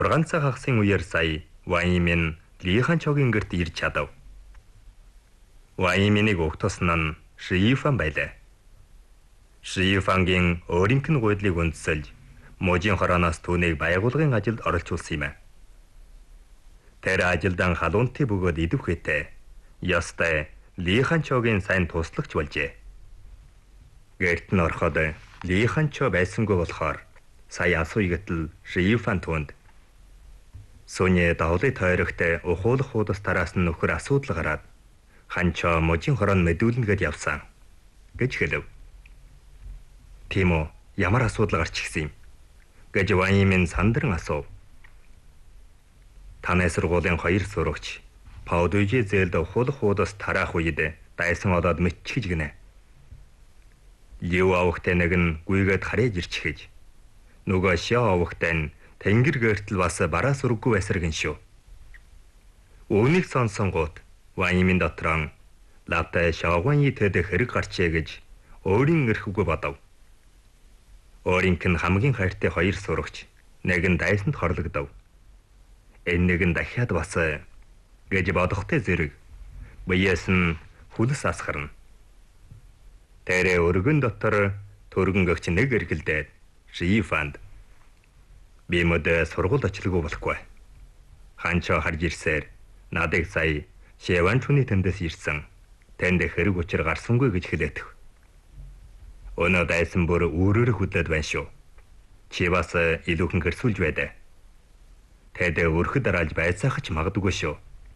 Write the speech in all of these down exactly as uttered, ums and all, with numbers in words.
Ургаан цаг хагасын үеэр сая Ваймин Лихан чогийн гэрт ирж чадав. Вайминийг угтулсан нь Шиифан байлаа. Шиифангийн өөрийнх нь гуйдлыг үндэслэж Можийн хорооноос түүнийг байгууллагын ажилд оролцуулсан юм а. Тэр ажилдан халуунтыг бөгөөд идэх үедээ ястай Лихан чогийн сайн туслагч болжээ. Гэрт нь ороход Лихан чо байсангүй болохоор сая асуу игэтэл Шиифан түүнд Сүнэ давлыг тойрогт ухуулах хуудас тараас нь нөхөр асуудал гараад ханчо Можийн хорон мэдүүлнэ гэд явсан гэж хэлв. Тийм үү, ямар асуудал гарч ирсэн юм гэж Ваймин сандран асуув. Танай сургуулийн хоёр сурагч Паудужи зээлд ухуулах хуудас тараах үед дайсан одоод мэдчихэж гинэ. Лив авахтай нэг нь гүйгээд харьяаж ирчихэж нөгөө шоо авахтай нь тэнгэр гэртэл бас бараа сүрэггүй байсаргэн шүү. Үүнийг сонсонгууд Ваймин дотроо лавтай шоогоны тэд хэрэг гарчээ гэж өөрийн эрхгүй бодов. Өөрийнх нь хамгийн хайртай хоёр сурагч нэг нь дайсанд хорлогдов. Энэ нэг нь дахиад бас гэж бодохтой зэрэг биеэс нь хүлс асгарна. Тэрэ өргөн дотор төргөн гэгч нэг эргэлдээд Шиифанд би мөдө сургууль очлоогүй болохгүй. Ханчо харж ирсээр надыг сая Шэванчуны тэндээс ирсэн. Тэнд хэрэг учир гарсангүй гэж хэлээдв. Өнөө дайсан бүр өөрөөр хөдлөд байна шүү. Чи бас илүүхэн гэрсүүлж байдаа. Тэд өрхөд дараалж байцаах ч магадгүй шүү.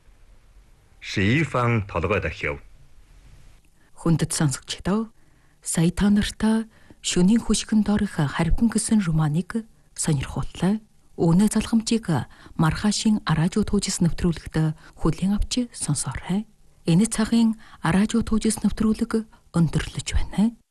Шиифан толгой дахив. Хүндэт сонсогчдоо сая та нартай шөнийн хөшгөн доорх харбин гэсэн романыг сонирхууллаа. Өнөө залхамжийг маргаашийн аражуу туужис нэвтрүүлэгт хүлээн авч сонсоорой. Энэ цагийн аражуу туужис нэвтрүүлэг өндөрлөж байна.